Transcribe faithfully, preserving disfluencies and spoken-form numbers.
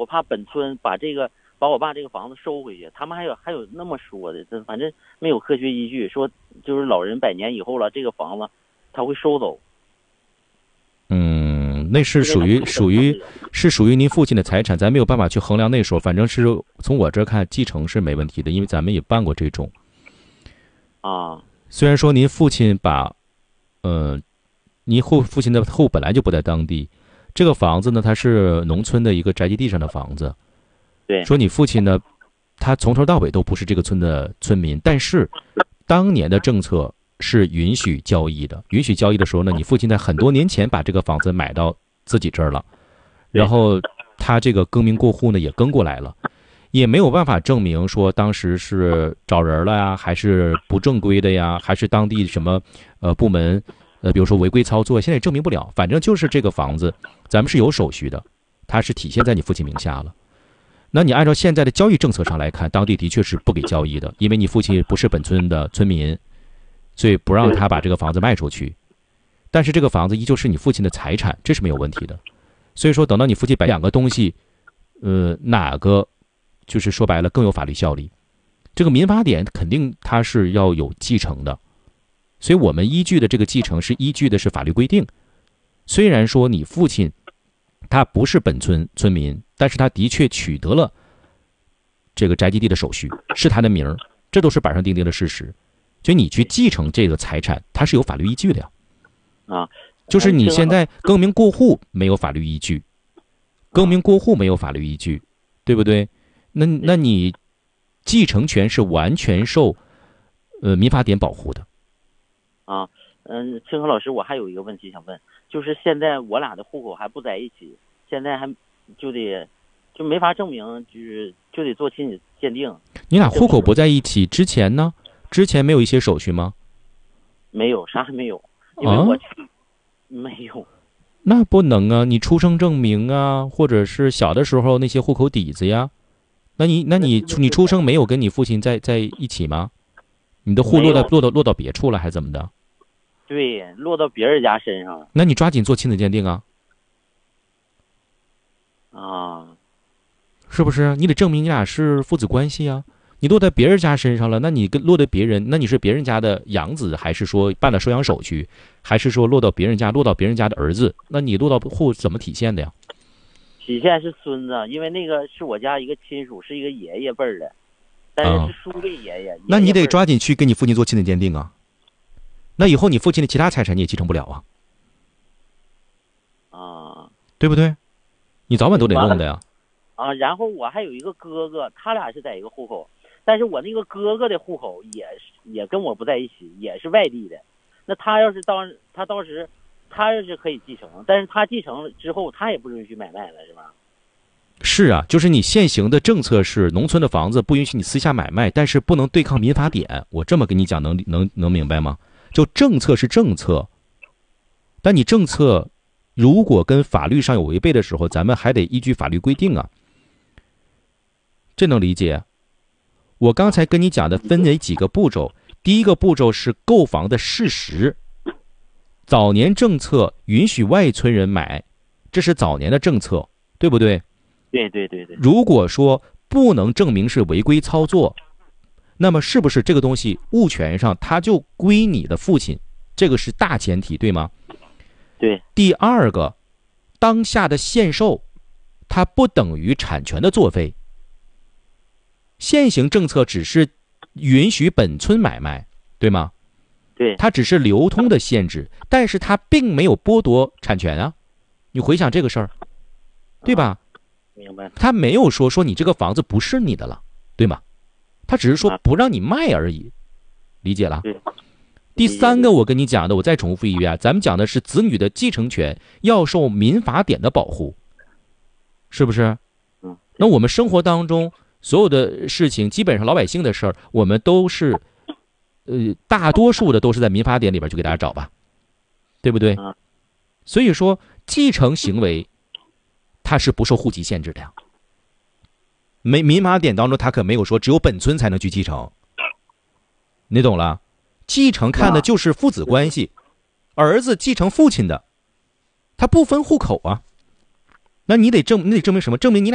我怕本村把这个把我爸这个房子收回去，他们还有还有那么说的，这反正没有科学依据，说就是老人百年以后了，这个房子他会收走。 嗯，那是属于属于是属于您父亲的财产，咱没有办法去衡量那时候。反正是从我这儿看，继承是没问题的，因为咱们也办过这种。 啊， 虽然说您父亲把，呃，您后父亲的后本来就不在当地，这个房子呢，它是农村的一个宅基地上的房子。 对。 说你父亲呢，他从头到尾都不是这个村的村民，但是当年的政策是允许交易的，允许交易的时候呢，你父亲在很多年前把这个房子买到自己这儿了，然后他这个更名过户呢也更过来了，也没有办法证明说当时是找人了呀，还是不正规的呀，还是当地什么呃部门呃比如说违规操作，现在也证明不了，反正就是这个房子咱们是有手续的，它是体现在你父亲名下了。那你按照现在的交易政策上来看，当地的确是不给交易的，因为你父亲不是本村的村民，所以不让他把这个房子卖出去。但是这个房子依旧是你父亲的财产，这是没有问题的。所以说等到你父亲把两个东西呃哪个就是说白了更有法律效力，这个民法典肯定它是要有继承的，所以我们依据的这个继承是依据的是法律规定。虽然说你父亲他不是本村村民，但是他的确取得了这个宅基地的手续，是他的名儿，这都是板上钉钉的事实。就你去继承这个财产，它是有法律依据的呀。 啊， 就是你现在更名过户没有法律依据，更名过户没有法律依据，对不对？那那你继承权是完全受呃民法典保护的。 啊，嗯，清河老师，我还有一个问题想问，就是现在我俩的户口还不在一起，现在还就得就没法证明，就是就得做亲子鉴定。 你俩户口不在一起之前呢？之前没有一些手续吗？ 没有，啥还没有，因为我去、啊、没有。 那不能啊！你出生证明啊，或者是小的时候那些户口底子呀，那你那你你出生没有跟你父亲在在一起吗？你的户落到落到落到别处了，还是怎么的？ 对，落到别人家身上了。 那你抓紧做亲子鉴定啊！ 啊， 是不是？你得证明你俩是父子关系啊！你落在别人家身上了，那你跟落在别人，那你是别人家的养子，还是说办了收养手续，还是说落到别人家，落到别人家的儿子？那你落到户怎么体现的呀？ 体现是孙子，因为那个是我家一个亲属，是一个爷爷辈儿的，但是是叔辈爷爷。 嗯、那你得抓紧去跟你父亲做亲子鉴定啊！那以后你父亲的其他财产你也继承不了啊！ 啊， 对不对？你早晚都得弄的呀。 啊，然后我还有一个哥哥，他俩是在一个户口。但是我那个哥哥的户口也也跟我不在一起，也是外地的。那他要是当他当时他要是可以继承，但是他继承之后他也不允许买卖了，是吧？ 是啊，就是你现行的政策是农村的房子不允许你私下买卖，但是不能对抗民法典。我这么跟你讲，能能能明白吗？就政策是政策，但你政策如果跟法律上有违背的时候，咱们还得依据法律规定啊。这能理解？我刚才跟你讲的分为几个步骤，第一个步骤是购房的事实。早年政策允许外村人买，这是早年的政策，对不对？ 对对对对。 如果说不能证明是违规操作，那么是不是这个东西物权上它就归你的父亲？这个是大前提，对吗？ 对。 第二个，当下的限售，它不等于产权的作废。现行政策只是允许本村买卖，对吗？ 对， 它只是流通的限制，但是它并没有剥夺产权啊。你回想这个事儿，对吧？ 啊、明白。 他没有说说你这个房子不是你的了，对吗？他只是说不让你卖而已，理解了？ 对。 第三个，我跟你讲的，我再重复一遍，咱们讲的是子女的继承权要受民法典的保护，是不是？ 嗯。 那我们生活当中所有的事情，基本上老百姓的事儿，我们都是，呃，大多数的都是在民法典里边去给大家找吧，对不对？所以说，继承行为，它是不受户籍限制的呀。没民法典当中，它可没有说只有本村才能去继承，你懂了？继承看的就是父子关系，儿子继承父亲的，他不分户口啊。那你得证，你得证明什么？证明你俩。